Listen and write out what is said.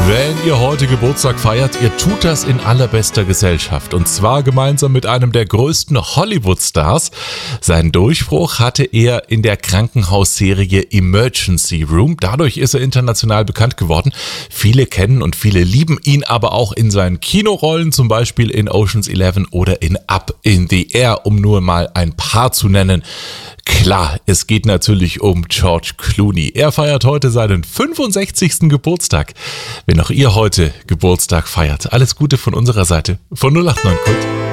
Wenn ihr heute Geburtstag feiert, ihr tut das in allerbester Gesellschaft. Und zwar gemeinsam mit einem der größten Hollywood-Stars. Seinen Durchbruch hatte er in der Krankenhausserie Emergency Room. Dadurch ist er international bekannt geworden. Viele kennen und viele lieben ihn aber auch in seinen Kinorollen, zum Beispiel in Ocean's 11 oder in Up in the Air, um nur mal ein paar zu nennen. Klar, es geht natürlich um George Clooney. Er feiert heute seinen 65. Geburtstag. Wenn auch ihr heute Geburtstag feiert, alles Gute von unserer Seite von 089 Kult.